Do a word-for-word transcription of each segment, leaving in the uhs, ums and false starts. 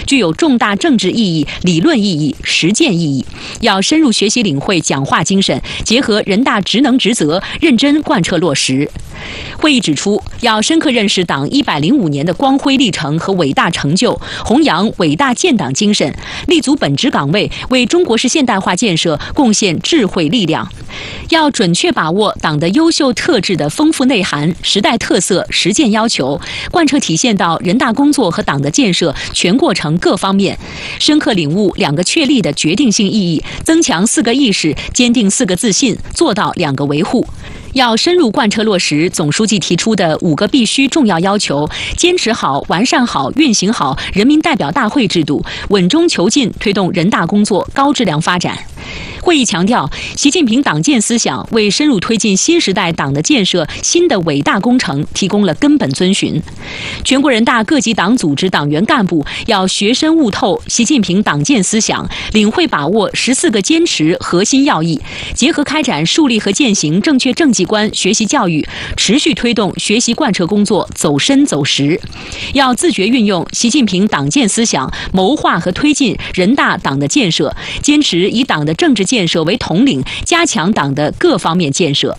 具有重大政治意义、理论意义、实践意义。要深入学习领会讲话精神，结合人大职能职责，认真贯彻落实。会议指出，要深刻认识党一百零五年的光辉历程和伟大成就，弘扬伟大建党精神，立足本职岗位，为中国式现代化建设贡献智慧力量。要准确把握党的优秀特质的丰富内涵、时代特色、实践要求，贯彻体现到人大工作和党的建设全过程各方面，深刻领悟两个确立的决定性意义，增强四个意识，坚定四个自信，做到两个维护。要深入贯彻落实总书记提出的五个必须重要要求，坚持好、完善好、运行好人民代表大会制度，稳中求进，推动人大工作高质量发展。会议强调，习近平党建思想为深入推进新时代党的建设新的伟大工程提供了根本遵循。全国人大各级党组织党员干部要学深悟透习近平党建思想，领会把握十四个坚持核心要义，结合开展树立和践行正确政绩观学习教育，持续推动学习贯彻工作走深走实。要自觉运用习近平党建思想，谋划和推进人大党的建设，坚持以党的政治建设为统领，加强党的各方面建设。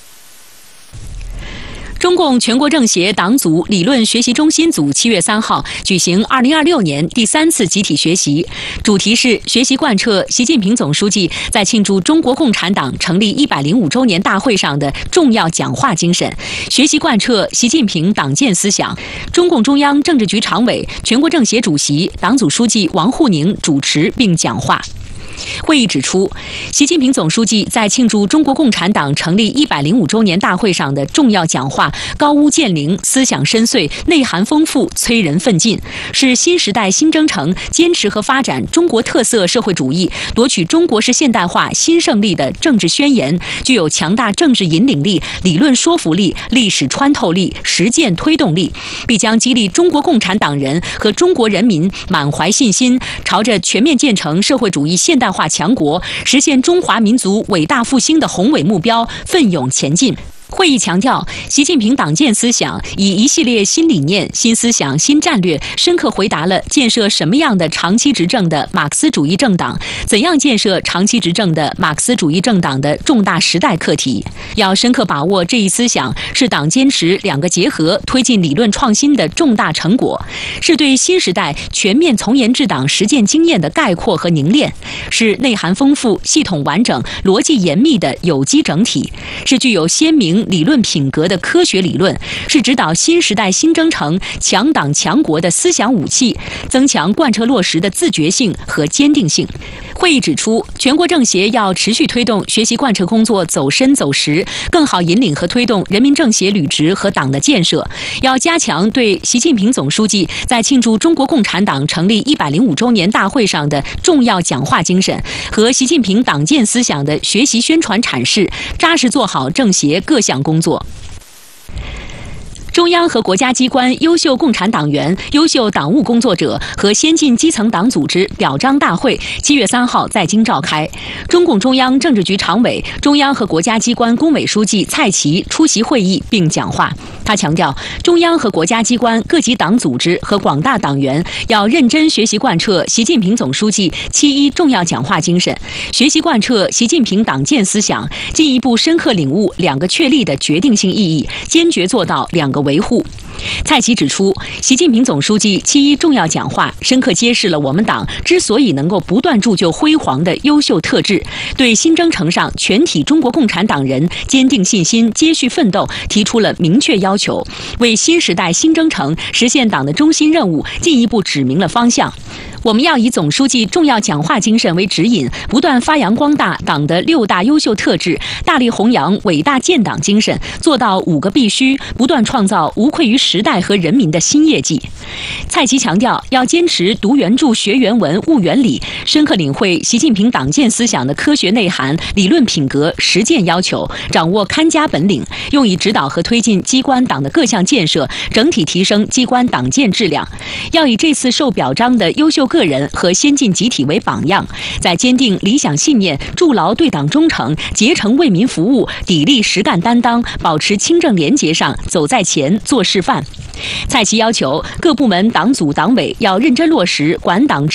中共全国政协党组理论学习中心组七月三号举行二零二六年第三次集体学习，主题是学习贯彻习近平总书记在庆祝中国共产党成立一百零五周年大会上的重要讲话精神，学习贯彻习近平党建思想。中共中央政治局常委、全国政协主席、党组书记王沪宁主持并讲话。会议指出，习近平总书记在庆祝中国共产党成立一百零五周年大会上的重要讲话高屋建瓴，思想深邃，内涵丰富，催人奋进，是新时代新征程坚持和发展中国特色社会主义、夺取中国式现代化新胜利的政治宣言，具有强大政治引领力、理论说服力、历史穿透力、实践推动力，必将激励中国共产党人和中国人民满怀信心，朝着全面建成社会主义现代化强国，实现中华民族伟大复兴的宏伟目标奋勇前进。会议强调，习近平党建思想以一系列新理念、新思想、新战略，深刻回答了建设什么样的长期执政的马克思主义政党，怎样建设长期执政的马克思主义政党的重大时代课题。要深刻把握这一思想，是党坚持两个结合、推进理论创新的重大成果，是对新时代全面从严治党实践经验的概括和凝练，是内涵丰富、系统完整、逻辑严密的有机整体，是具有鲜明理论品格的科学理论，是指导新时代新征程强党强国的思想武器，增强贯彻落实的自觉性和坚定性。会议指出，全国政协要持续推动学习贯彻工作走深走实，更好引领和推动人民政协履职和党的建设，要加强对习近平总书记在庆祝中国共产党成立一百零五周年大会上的重要讲话精神和习近平党建思想的学习宣传阐释，扎实做好政协各项工作。中央和国家机关优秀共产党员、优秀党务工作者和先进基层党组织表彰大会七月三号在京召开。中共中央政治局常委、中央和国家机关工委书记蔡奇出席会议并讲话。他强调，中央和国家机关各级党组织和广大党员要认真学习贯彻习近平总书记七一重要讲话精神，学习贯彻习近平党建思想，进一步深刻领悟两个确立的决定性意义，坚决做到两个维护。蔡奇指出，习近平总书记七一重要讲话深刻揭示了我们党之所以能够不断铸就辉煌的优秀特质，对新征程上全体中国共产党人坚定信心、接续奋斗提出了明确要求，为新时代新征程实现党的中心任务进一步指明了方向。我们要以总书记重要讲话精神为指引，不断发扬光大党的六大优秀特质，大力弘扬伟大建党精神，做到五个必须，不断创造无愧于时代和人民的新业绩。蔡奇强调，要坚持读原著、学原文、悟原理，深刻领会习近平党建思想的科学内涵、理论品格、实践要求，掌握看家本领，用以指导和推进机关党的各项建设，整体提升机关党建质量。要以这次受表彰的优秀个人和先进集体为榜样，在坚定理想信念、筑牢对党忠诚、竭诚为民服务、砥砺实干担当、保持清正廉洁上走在前、做示范。蔡奇要求各部门党组党委要认真落实管党